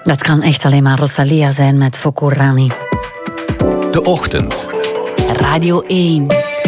Dat kan echt alleen maar Rosalia zijn met Fokorani. De Ochtend. Radio 1.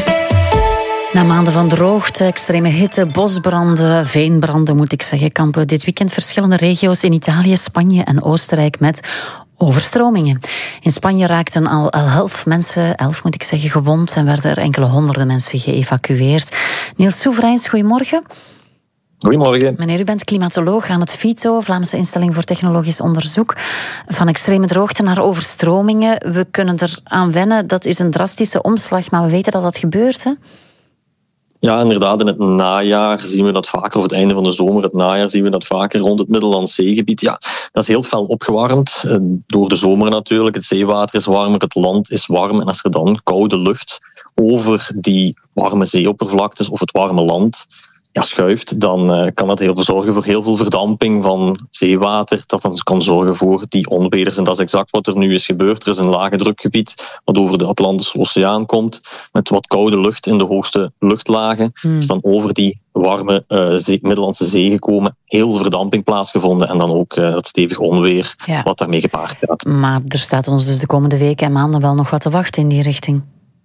Na maanden van droogte, extreme hitte, bosbranden, veenbranden moet ik zeggen, kampen dit weekend verschillende regio's in Italië, Spanje en Oostenrijk met overstromingen. In Spanje raakten al 11 mensen, gewond en werden er enkele honderden mensen geëvacueerd. Niels Soeverijns, goedemorgen. Goedemorgen. Meneer, u bent klimatoloog aan het VITO, Vlaamse Instelling voor Technologisch Onderzoek. Van extreme droogte naar overstromingen. We kunnen eraan wennen, dat is een drastische omslag, maar we weten dat dat gebeurt, hè? Ja, inderdaad. In het najaar zien we dat vaker, of het einde van de zomer, het najaar zien we dat vaker rond het Middellandse Zeegebied. Ja, dat is heel fel opgewarmd. Door de zomer natuurlijk. Het zeewater is warmer, het land is warm. En als er dan koude lucht over die warme zeeoppervlaktes of het warme land schuift, dan kan dat zorgen voor heel veel verdamping van zeewater. Dat dan kan zorgen voor die onweders. En dat is exact wat er nu is gebeurd. Er is een lage drukgebied wat over de Atlantische Oceaan komt, met wat koude lucht in de hoogste luchtlagen. Is dan over die warme Middellandse Zee gekomen. Heel veel verdamping plaatsgevonden. En dan ook dat stevig onweer wat daarmee gepaard gaat. Maar er staat ons dus de komende weken en maanden wel nog wat te wachten in die richting.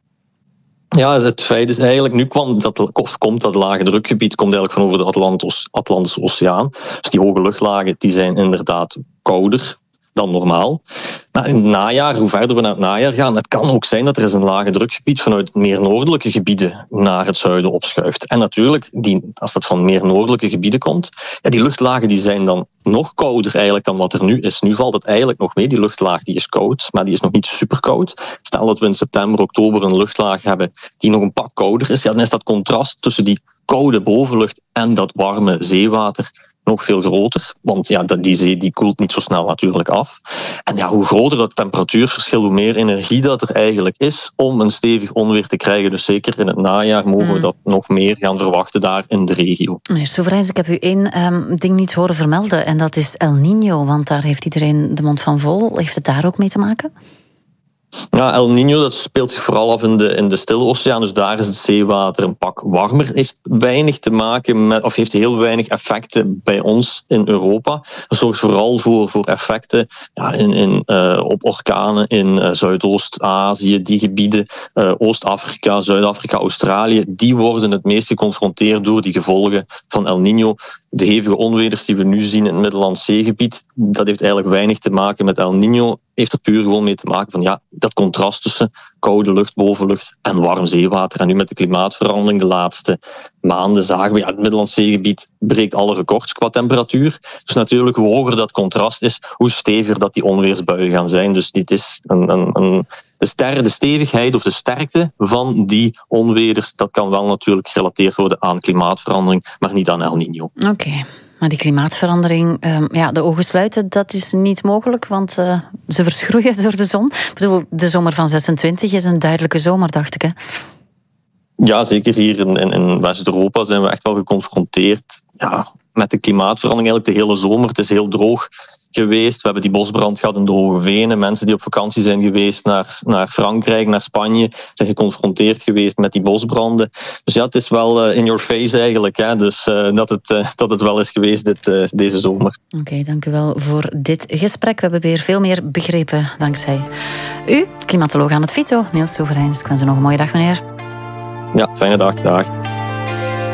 Ja, het feit is eigenlijk, nu komt dat lage drukgebied komt eigenlijk van over de Atlantische Oceaan. Dus die hoge luchtlagen die zijn inderdaad kouder dan normaal. Maar in het najaar, hoe verder we naar het najaar gaan, het kan ook zijn dat er eens een lage drukgebied vanuit meer noordelijke gebieden naar het zuiden opschuift. En natuurlijk, als dat van meer noordelijke gebieden komt, die luchtlagen die zijn dan nog kouder eigenlijk dan wat er nu is. Nu valt het eigenlijk nog mee, die luchtlaag die is koud, maar die is nog niet superkoud. Stel dat we in september, oktober een luchtlaag hebben die nog een pak kouder is, dan is dat contrast tussen die koude bovenlucht en dat warme zeewater nog veel groter, want die zee die koelt niet zo snel natuurlijk af. En hoe groter dat temperatuurverschil, hoe meer energie dat er eigenlijk is om een stevig onweer te krijgen. Dus zeker in het najaar mogen we dat nog meer gaan verwachten daar in de regio. Meneer Soeverijns, ik heb u één ding niet horen vermelden en dat is El Niño, want daar heeft iedereen de mond van vol. Heeft het daar ook mee te maken? Ja, El Niño dat speelt zich vooral af in de Stille Oceaan, dus daar is het zeewater een pak warmer. Heeft weinig te maken met, of heeft heel weinig effecten bij ons in Europa. Het zorgt vooral voor effecten op orkanen in Zuidoost-Azië, die gebieden, Oost-Afrika, Zuid-Afrika, Australië, die worden het meest geconfronteerd door die gevolgen van El Niño. De hevige onweders die we nu zien in het Middellandse Zeegebied, dat heeft eigenlijk weinig te maken met El Niño. Heeft er puur gewoon mee te maken van dat contrast tussen koude lucht, bovenlucht en warm zeewater. En nu met de klimaatverandering de laatste maanden zagen we, het Middellandse Zeegebied breekt alle records qua temperatuur. Dus natuurlijk, hoe hoger dat contrast is, hoe steviger dat die onweersbuien gaan zijn. Dus dit is de stevigheid of de sterkte van die onweders, dat kan wel natuurlijk gerelateerd worden aan klimaatverandering, maar niet aan El Niño. Oké. Maar die klimaatverandering, de ogen sluiten, dat is niet mogelijk, want ze verschroeien door de zon. Ik bedoel, de zomer van 26 is een duidelijke zomer, dacht ik, hè? Ja, zeker hier in West-Europa zijn we echt wel geconfronteerd met de klimaatverandering eigenlijk de hele zomer. Het is heel droog geweest. We hebben die bosbrand gehad in de Hoge Venen. Mensen die op vakantie zijn geweest naar Frankrijk, naar Spanje, zijn geconfronteerd geweest met die bosbranden. Dus het is wel in your face eigenlijk. Hè? Dus dat het wel is geweest deze zomer. Oké, dank u wel voor dit gesprek. We hebben weer veel meer begrepen dankzij u, klimatoloog aan het VITO, Niels Soeverijns. Ik wens u nog een mooie dag, meneer. Ja, fijne dag. Dag.